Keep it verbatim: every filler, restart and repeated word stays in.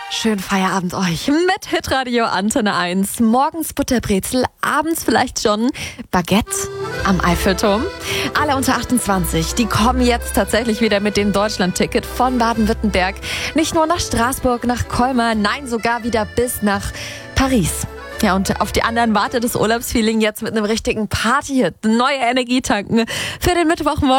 Schönen Feierabend euch mit Hitradio Antenne eins. Morgens Butterbrezel, abends vielleicht schon Baguette am Eiffelturm. Alle unter achtundzwanzig, die kommen jetzt tatsächlich wieder mit dem Deutschland-Ticket von Baden-Württemberg. Nicht nur nach Straßburg, nach Colmar, nein, sogar wieder bis nach Paris. Ja, und auf die anderen wartet das Urlaubsfeeling jetzt mit einem richtigen Party-Hit. Neue Energie tanken für den Mittwochmorgen.